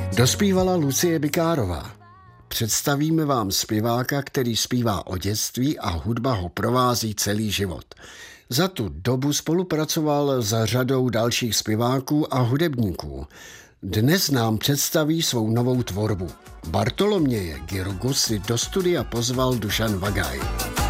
Dospívala Lucie Bikárová. Představíme vám zpěváka, který zpívá o dětství a hudba ho provází celý život. Za tu dobu spolupracoval s řadou dalších zpěváků a hudebníků. Dnes nám představí svou novou tvorbu. Bartoloměje Girgu si do studia pozval Dušan Vagaj.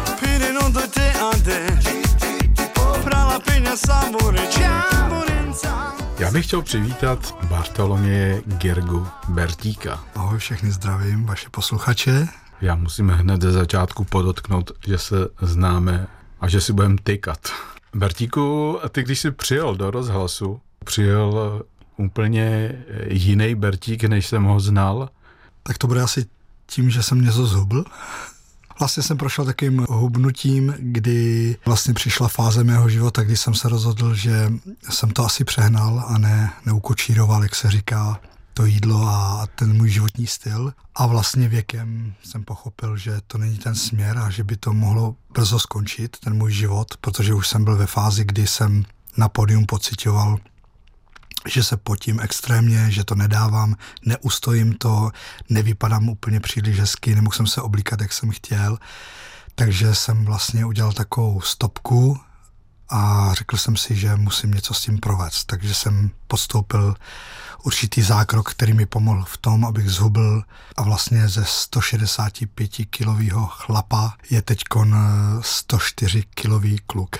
Já bych chtěl přivítat Bartoloměje Girgu Bertíka. Ahoj, všechny zdravím, vaše posluchače. Já musím hned ze začátku podotknout, že se známe a že si budeme tykat. Bertíku, ty když jsi přijel do Rozhlasu, přijel úplně jiný Bertík, než jsem ho znal. Tak to bude asi tím, že jsem něco zhubl. Vlastně jsem prošel takovým hubnutím, kdy vlastně přišla fáze mého života, kdy jsem se rozhodl, že jsem to asi přehnal a neukočíroval, jak se říká, to jídlo a ten můj životní styl. A vlastně věkem jsem pochopil, že to není ten směr a že by to mohlo brzo skončit, ten můj život, protože už jsem byl ve fázi, kdy jsem na pódium pociťoval, že se potím extrémně, že to nedávám, neustojím to, nevypadám úplně příliš hezky, nemohl jsem se oblíkat, jak jsem chtěl. Takže jsem vlastně udělal takovou stopku a řekl jsem si, že musím něco s tím provést. Takže jsem podstoupil určitý zákrok, který mi pomohl v tom, abych zhubl a vlastně ze 165-kilového chlapa je teďkon 104-kilový kluk.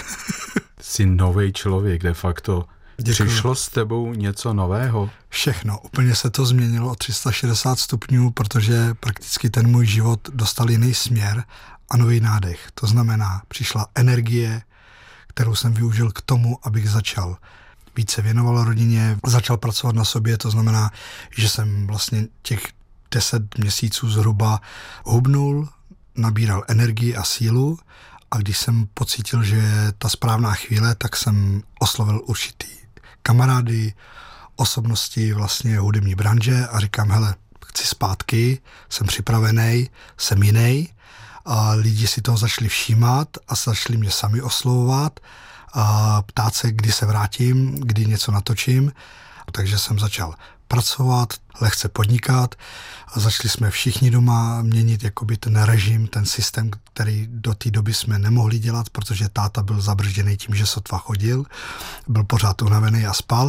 Jsi novej člověk, de facto. Děkuju. Přišlo s tebou něco nového? Všechno. Úplně se to změnilo o 360 stupňů, protože prakticky ten můj život dostal jiný směr a nový nádech. To znamená, přišla energie, kterou jsem využil k tomu, abych začal více věnoval rodině, začal pracovat na sobě, to znamená, že jsem vlastně těch 10 měsíců zhruba hubnul, nabíral energii a sílu a když jsem pocítil, že je ta správná chvíle, tak jsem oslovil určitý kamarády, osobnosti vlastně hudební branže a říkám, hele, chci zpátky, jsem připravený, jsem jiný. A lidi si toho začali všímat a začali mě sami oslovovat a ptát se, kdy se vrátím, kdy něco natočím. Takže jsem začal pracovat, lehce podnikat a začali jsme všichni doma měnit jakoby ten režim, ten systém, který do té doby jsme nemohli dělat, protože táta byl zabržděný tím, že sotva chodil, byl pořád unavený a spal.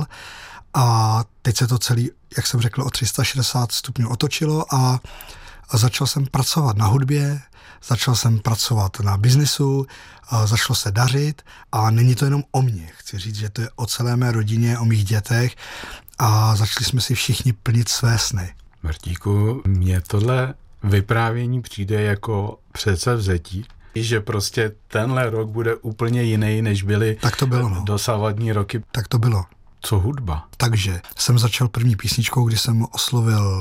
A teď se to celý, jak jsem řekl, o 360 stupňů otočilo a začal jsem pracovat na hudbě, začal jsem pracovat na biznisu, začalo se dařit a není to jenom o mně. Chci říct, že to je o celé mé rodině, o mých dětech a začali jsme si všichni plnit své sny. Bertíku, mně tohle vyprávění přijde jako předsevzetí, že prostě tenhle rok bude úplně jiný, než byly tak to bylo, no. Dosavadní roky. Tak to bylo. Co hudba? Takže jsem začal první písničkou, kdy jsem oslovil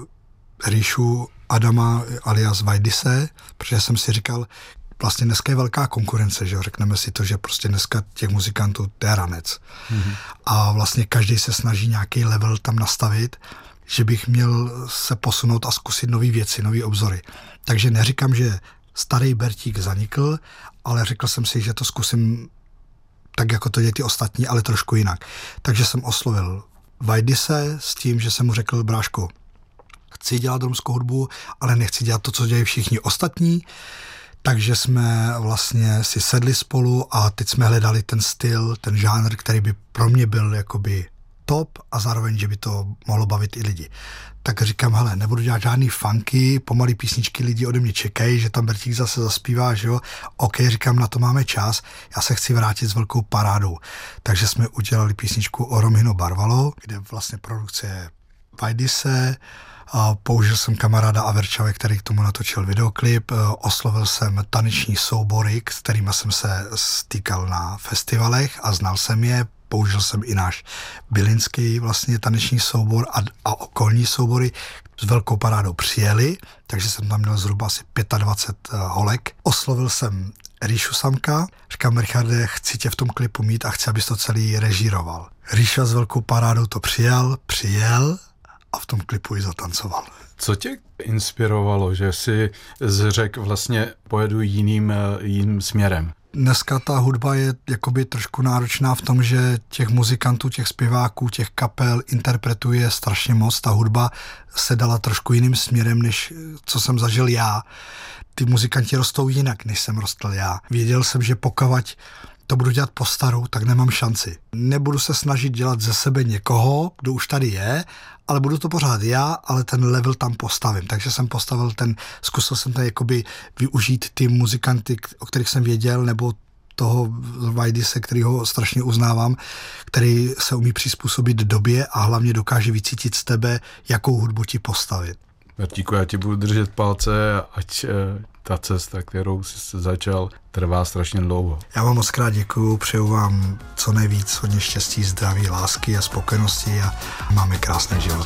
Ríšu Adama alias Vajdise, protože jsem si říkal, vlastně dneska je velká konkurence, že jo, řekneme si to, že prostě dneska těch muzikantů to je ranec. Mm-hmm. A vlastně každý se snaží nějaký level tam nastavit, že bych měl se posunout a zkusit nové věci, nové obzory. Takže neříkám, že starý Bertík zanikl, ale řekl jsem si, že to zkusím tak, jako to dělají ty ostatní, ale trošku jinak. Takže jsem oslovil Vajdise s tím, že jsem mu řekl, bráško, chci dělat romskou hudbu, ale nechci dělat to, co dělají všichni ostatní. Takže jsme vlastně si sedli spolu a teď jsme hledali ten styl, ten žánr, který by pro mě byl jakoby top a zároveň, že by to mohlo bavit i lidi. Tak říkám, hele, nebudu dělat žádný funky, pomalý písničky, lidi ode mě čekají, že tam Bertík zase zaspívá, že jo. OK, říkám, na to máme čas, já se chci vrátit s velkou parádou. Takže jsme udělali písničku o Romhino Barvalo, kde vlastně produkce je Vajdise, a použil jsem kamaráda Averčave, který k tomu natočil videoklip, oslovil jsem taneční soubory, s kterými jsem se stýkal na festivalech a znal jsem je, použil jsem i náš bylinský vlastně taneční soubor a okolní soubory s velkou parádou přijeli, takže jsem tam měl zhruba asi 25 holek. Oslovil jsem Ríšu Samka, říkám, Richarde, chci tě v tom klipu mít a chci, abys to celý režíroval. Ríša s velkou parádou to přijel a v tom klipu i zatancoval. Co tě inspirovalo, že jsi řekl vlastně pojedu jiným směrem? Dneska ta hudba je jakoby trošku náročná v tom, že těch muzikantů, těch zpěváků, těch kapel interpretuje strašně moc. Ta hudba se dala trošku jiným směrem, než co jsem zažil já. Ty muzikanti rostou jinak, než jsem rostl já. Věděl jsem, že pokud to budu dělat po starou, tak nemám šanci. Nebudu se snažit dělat ze sebe někoho, kdo už tady je, ale budu to pořád já, ale ten level tam postavím. Takže jsem postavil zkusil jsem jakoby využít ty muzikanty, o kterých jsem věděl, nebo toho Vajdise, kterýho strašně uznávám, který se umí přizpůsobit době a hlavně dokáže vycítit z tebe, jakou hudbu ti postavit. Martíku, já ti budu držet palce, ať ta cesta, kterou jsi začal, trvá strašně dlouho. Já vám moc krát děkuju, přeju vám co nejvíc hodně štěstí, zdraví, lásky a spokojenosti a máme krásný život.